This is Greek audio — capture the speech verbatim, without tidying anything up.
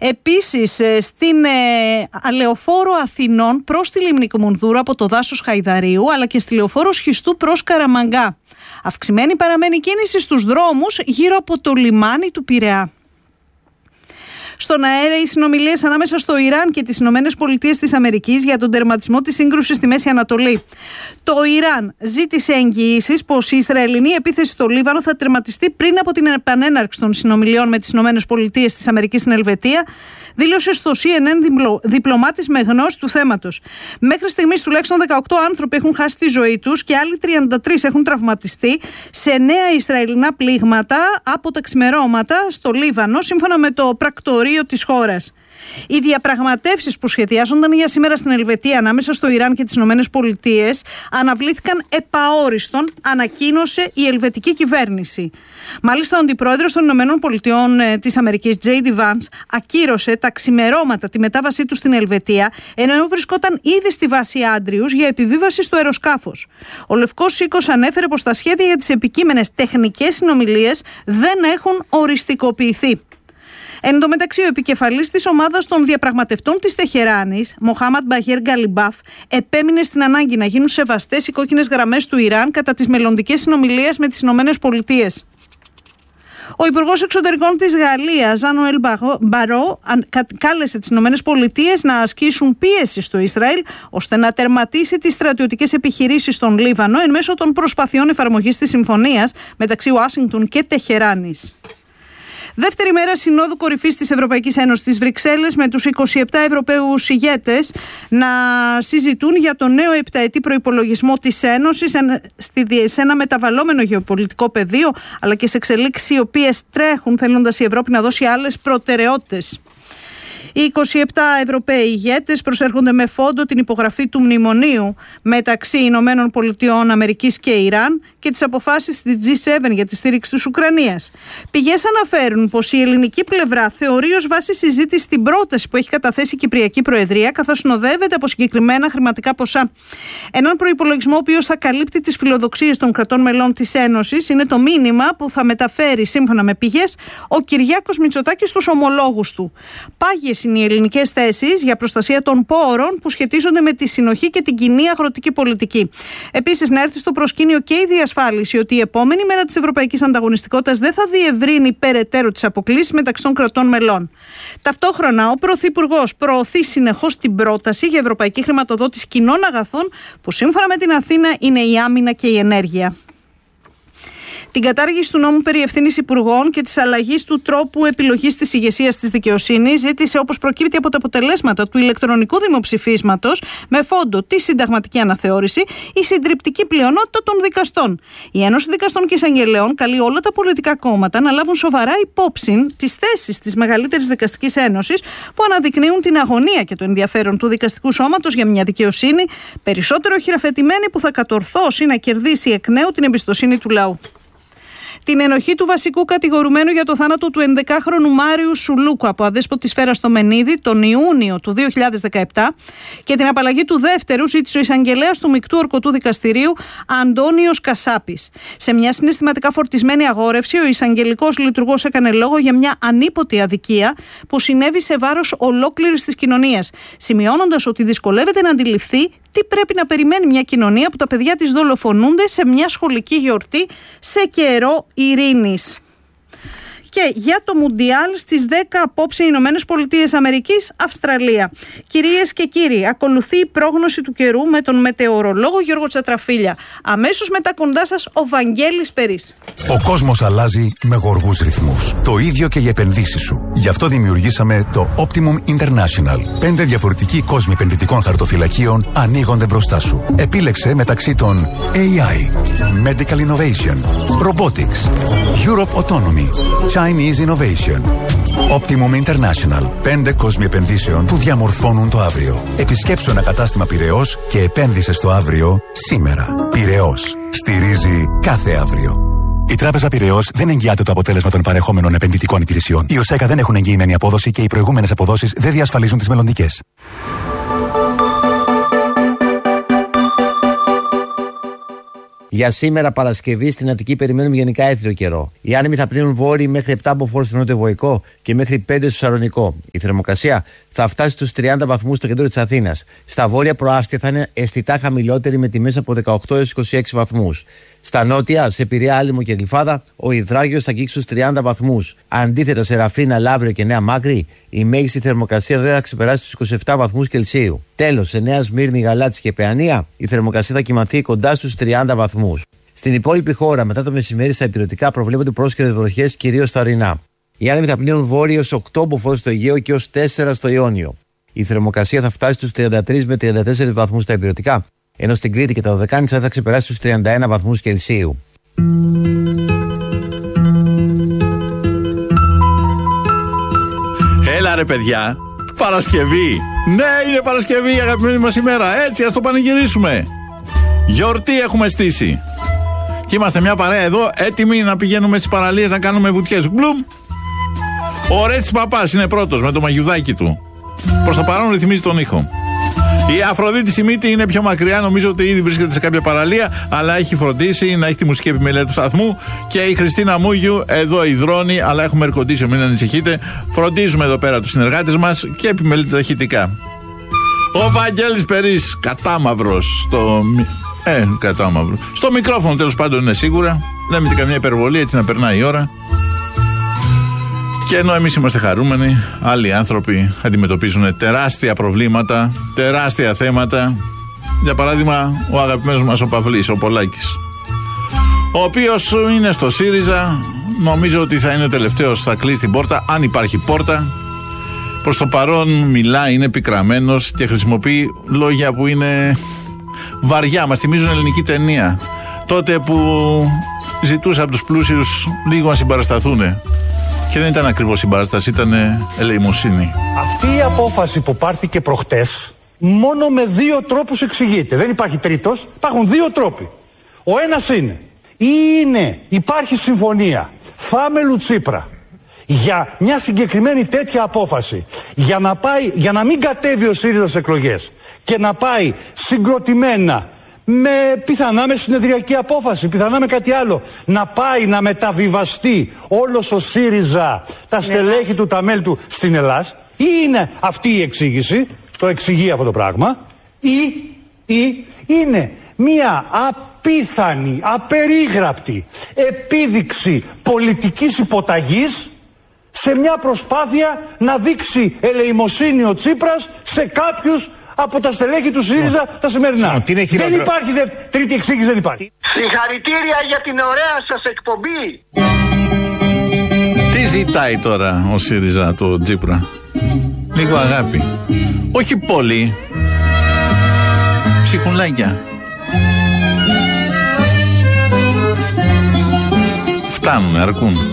Επίσης, στην ε, λεωφόρο Αθηνών προς τη Λίμνη Κομουνδούρου από το δάσος Χαϊδαρίου, αλλά και στη λεωφόρο Σχιστού προς Καραμαγκά. Αυξημένη παραμένει κίνηση στους δρόμους γύρω από το λιμάνι του Πειραιά. Στον αέρα, οι συνομιλίες ανάμεσα στο Ιράν και τις Ηνωμένες Πολιτείες της Αμερικής για τον τερματισμό της σύγκρουσης στη Μέση Ανατολή. Το Ιράν ζήτησε εγγυήσεις πως η Ισραηλινή επίθεση στο Λίβανο θα τερματιστεί πριν από την επανέναρξη των συνομιλιών με τις Ηνωμένες Πολιτείες της Αμερικής στην Ελβετία, δήλωσε στο σι εν εν διπλωμάτης με γνώση του θέματος. Μέχρι στιγμής τουλάχιστον δεκαοκτώ άνθρωποι έχουν χάσει τη ζωή τους και άλλοι τριάντα τρεις έχουν τραυματιστεί σε νέα Ισραηλινά πλήγματα από τα ξημερώματα στο Λίβανο, σύμφωνα με το πρακτορείο της χώρας. Οι διαπραγματεύσεις που σχεδιάζονταν για σήμερα στην Ελβετία ανάμεσα στο Ιράν και τις Ηνωμένες Πολιτείες αναβλήθηκαν επαόριστον, ανακοίνωσε η ελβετική κυβέρνηση. Μάλιστα, ο αντιπρόεδρος των Ηνωμένων Πολιτειών της Αμερικής, τζέι ντι Vance, ακύρωσε τα ξημερώματα τη μετάβασή του στην Ελβετία, ενώ βρισκόταν ήδη στη βάση Άντριους για επιβίβαση στο αεροσκάφος. Ο Λευκός Οίκος ανέφερε πως τα σχέδια για τις επικείμενες τεχνικές συνομιλίες δεν έχουν οριστικοποιηθεί. Εν τω μεταξύ, ο επικεφαλής της ομάδας των διαπραγματευτών της Τεχεράνης, Μοχάμαντ Μπαγέρ Γκαλιμπάφ, επέμεινε στην ανάγκη να γίνουν σεβαστές οι κόκκινες γραμμές του Ιράν κατά τις μελλοντικές συνομιλίες με τις Ηνωμένες Πολιτείες. Ο Υπουργός Εξωτερικών της Γαλλίας, Ζαν-Νοέλ Μπαρό, κάλεσε τις Ηνωμένες Πολιτείες να ασκήσουν πίεση στο Ισραήλ ώστε να τερματίσει τις στρατιωτικές επιχειρήσεις στον Λίβανο εν μέσω των προσπαθειών εφαρμογής της συμφωνίας μεταξύ Ουάσιγκτον και Τεχεράνης. Δεύτερη μέρα Συνόδου Κορυφής της Ευρωπαϊκής Ένωσης στις Βρυξέλλες, με τους είκοσι επτά Ευρωπαίους ηγέτες να συζητούν για το νέο επταετή προϋπολογισμό της Ένωσης σε ένα μεταβαλλόμενο γεωπολιτικό πεδίο, αλλά και σε εξελίξεις οι οποίες τρέχουν, θέλοντας η Ευρώπη να δώσει άλλες προτεραιότητες. Οι είκοσι επτά Ευρωπαίοι ηγέτες προσέρχονται με φόντο την υπογραφή του μνημονίου μεταξύ Ηνωμένων Πολιτειών Αμερικής και Ιράν και τις αποφάσεις της τζι επτά για τη στήριξη της Ουκρανίας. Πηγές αναφέρουν πως η ελληνική πλευρά θεωρεί ως βάση συζήτηση την πρόταση που έχει καταθέσει η Κυπριακή Προεδρία, καθώς συνοδεύεται από συγκεκριμένα χρηματικά ποσά. Έναν προϋπολογισμό ο οποίος θα καλύπτει τις φιλοδοξίες των κρατών μελών της Ένωσης είναι το μήνυμα που θα μεταφέρει, σύμφωνα με πηγές, ο Κυριάκος Μητσοτάκης στους ομολόγους του. Πάγιες είναι οι ελληνικές θέσεις για προστασία των πόρων που σχετίζονται με τη συνοχή και την κοινή αγροτική πολιτική. Επίσης, να έρθει στο προσκήνιο και η διασφάλιση ότι η επόμενη μέρα της ευρωπαϊκής ανταγωνιστικότητας δεν θα διευρύνει περαιτέρω τις αποκλίσεις μεταξύ των κρατών μελών. Ταυτόχρονα, ο Πρωθυπουργός προωθεί συνεχώς την πρόταση για ευρωπαϊκή χρηματοδότηση κοινών αγαθών, που σύμφωνα με την Αθήνα είναι η άμυνα και η ενέργεια. Την κατάργηση του νόμου περί ευθύνης υπουργών και της αλλαγής του τρόπου επιλογής της ηγεσίας της δικαιοσύνης ζήτησε, όπως προκύπτει από τα αποτελέσματα του ηλεκτρονικού δημοψηφίσματος, με φόντο τη συνταγματική αναθεώρηση, η συντριπτική πλειονότητα των δικαστών. Η Ένωση Δικαστών και Εισαγγελέων καλεί όλα τα πολιτικά κόμματα να λάβουν σοβαρά υπόψη τις θέσεις της μεγαλύτερης δικαστικής ένωσης, που αναδεικνύουν την αγωνία και το ενδιαφέρον του δικαστικού σώματος για μια δικαιοσύνη περισσότερο χειραφετημένη, που θα κατορθώσει να κερδίσει εκ νέου την εμπιστοσύνη του λαού. Την ενοχή του βασικού κατηγορουμένου για το θάνατο του ενδεκάχρονου Μάριου Σουλούκου από αδέσποτη σφαίρα στο Μενίδη τον Ιούνιο του δύο χιλιάδες δεκαεπτά και την απαλλαγή του δεύτερου ζήτησε ο εισαγγελέας του Μεικτού Ορκωτού Δικαστηρίου Αντώνιος Κασάπης. Σε μια συναισθηματικά φορτισμένη αγόρευση, ο εισαγγελικός λειτουργός έκανε λόγο για μια ανίποτη αδικία που συνέβη σε βάρος ολόκληρης της κοινωνίας, σημειώνοντας ότι δυσκολεύεται να αντιληφθεί τι πρέπει να περιμένει μια κοινωνία που τα παιδιά της δολοφονούνται σε μια σχολική γιορτή σε καιρό ειρήνης. Και για το Μουντιάλ στις δέκα απόψε Ηνωμένες Πολιτείες Αμερικής, Αυστραλία. Κυρίες και κύριοι, ακολουθεί η πρόγνωση του καιρού με τον μετεωρολόγο Γιώργο Τσατραφίλια. Αμέσως μετά κοντά σας ο Βαγγέλης Περής. Ο κόσμος αλλάζει με γοργούς ρυθμούς. Το ίδιο και οι επενδύσεις σου. Γι' αυτό δημιουργήσαμε το Optimum International. Πέντε διαφορετικοί κόσμοι επενδυτικών χαρτοφυλακίων ανοίγονται μπροστά σου. Επίλεξε μεταξύ των έι άι, Medical Innovation, Robotics, Europe Autonomy, Chinese Innovation. Optimum International. Πέντε κόσμοι επενδύσεων που διαμορφώνουν το αύριο. Επισκέψου ένα κατάστημα Πειραιώς και επένδυσε στο αύριο σήμερα. Πειραιώς. Στηρίζει κάθε αύριο. Η Τράπεζα Πειραιώς δεν εγγυάται το αποτέλεσμα των παρεχόμενων επενδυτικών υπηρεσιών. Οι ΟΣΕΚΑ δεν έχουν εγγυημένη απόδοση και οι προηγούμενες αποδόσεις δεν διασφαλίζουν τις μελλοντικές. Για σήμερα Παρασκευή στην Αττική περιμένουμε γενικά έθριο καιρό. Οι άνεμοι θα πλύνουν βόρειοι μέχρι επτά μποφόρ στο νότιο-βορικό και μέχρι πέντε στο Σαλονικό. Η θερμοκρασία θα φτάσει στους τριάντα βαθμούς στο κέντρο της Αθήνας. Στα βόρεια προάστια θα είναι αισθητά χαμηλότερη με τιμές από δεκαοκτώ έως είκοσι έξι βαθμούς. Στα νότια, σε Πειραιά, Άλυμο και Γλυφάδα, ο υδράγιος θα αγγίξει στους τριάντα βαθμούς. Αντίθετα, σε Ραφίνα, Λαύριο και Νέα Μάκρη, η μέγιστη θερμοκρασία δεν θα ξεπεράσει τους είκοσι επτά βαθμούς Κελσίου. Τέλος, σε Νέα Σμύρνη, Γαλάτση και Παιανία, η θερμοκρασία θα κυμανθεί κοντά στους τριάντα βαθμούς. Στην υπόλοιπη χώρα, μετά το μεσημέρι, στα ηπειρωτικά προβλέπονται πρόσχερες βροχές, κυρίως στα ορεινά. Οι άνεμοι θα πλύνουν βόρειο ως οκτώ μποφόρ στο Αιγαίο και ως τέσσερα στο Ιόνιο. Η θερμοκρασία θα φτάσει στους τριάντα τρεις με τριάντα τέσσερις βαθμούς στα ηπειρωτικά, ενώ στην Κρήτη και τα Δωδεκάνησα θα ξεπεράσει τους τριάντα ένα βαθμούς Κελσίου. Έλα ρε παιδιά, Παρασκευή. Ναι, είναι Παρασκευή, αγαπημένη μας ημέρα. Έτσι, ας το πανηγυρίσουμε. Γιορτή έχουμε στήσει. Και είμαστε μια παρέα εδώ, έτοιμοι να πηγαίνουμε στις παραλίες να κάνουμε βουτιές. Μπλουμ. Ο Ρέτσις Παπάς είναι πρώτος με το μαγιουδάκι του. Προς το παρόν ρυθμίζει τον ήχο. Η Αφροδίτη Σιμίτη είναι πιο μακριά, νομίζω ότι ήδη βρίσκεται σε κάποια παραλία, αλλά έχει φροντίσει να έχει τη μουσική επιμέλεια του σταθμού. Και η Χριστίνα Μούγιου εδώ υδρώνει, αλλά έχουμε air-condition, μην ανησυχείτε. Φροντίζουμε εδώ πέρα τους συνεργάτες μας και επιμελείται ταχυτικά. Ο Βαγγέλης Περής, κατάμαυρος, στο. Ε, κατάμαυρο. Στο μικρόφωνο τέλος πάντων είναι σίγουρα. Δεν μην καμιά υπερβολή, έτσι να περνάει η ώρα. Και ενώ εμείς είμαστε χαρούμενοι, άλλοι άνθρωποι αντιμετωπίζουν τεράστια προβλήματα, τεράστια θέματα. Για παράδειγμα, ο αγαπημένος μας ο Παυλής, ο Πολάκης, ο οποίος είναι στο ΣΥΡΙΖΑ, νομίζω ότι θα είναι τελευταίος, θα κλείσει την πόρτα, αν υπάρχει πόρτα. Προς το παρόν μιλάει, είναι πικραμένος και χρησιμοποιεί λόγια που είναι βαριά, μας θυμίζουν ελληνική ταινία. Τότε που ζητούσε από τους πλούσιους λίγο να συμπαρασταθούν. Και δεν ήταν ακριβώς συμπαράσταση, ήταν ελεημοσύνη. Αυτή η απόφαση που πάρθηκε προχτές μόνο με δύο τρόπους εξηγείται. Δεν υπάρχει τρίτος, υπάρχουν δύο τρόποι. Ο ένας είναι, ή είναι, υπάρχει συμφωνία Φάμελου Τσίπρα για μια συγκεκριμένη τέτοια απόφαση, για να, πάει, για να μην κατέβει ο ΣΥΡΙΖΑ σε εκλογές και να πάει συγκροτημένα, με πιθανά με συνεδριακή απόφαση, πιθανά με κάτι άλλο, να πάει να μεταβιβαστεί όλος ο ΣΥΡΙΖΑ, τα στελέχη ναι, του, τα μέλη του στην Ελλάδα, ή είναι αυτή η εξήγηση, το εξηγεί αυτό το πράγμα, ή, ή είναι μία απίθανη, απερίγραπτη επίδειξη πολιτικής υποταγής σε μια προσπάθεια να δείξει ελεημοσύνη ο Τσίπρας σε κάποιους από τα στελέχη του ΣΥΡΙΖΑ τα σημερινά. Δεν υπάρχει δεύτερη, τρίτη εξήγηση, δεν υπάρχει. Συγχαρητήρια για την ωραία σας εκπομπή. Τι ζητάει τώρα ο ΣΥΡΙΖΑ το Τσίπρα? Λίγο αγάπη. Όχι πολύ. Ψυχουλάκια. Φτάνουν, αρκούν.